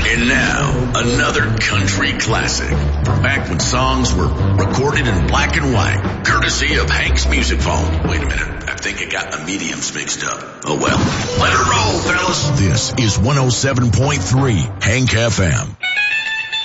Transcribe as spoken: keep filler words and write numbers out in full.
And now, another country classic. From back when songs were recorded in black and white, courtesy of Hank's Music Phone. Wait a minute, I think I got the mediums mixed up. Oh well, let it roll, fellas. This is one oh seven point three Hank F M.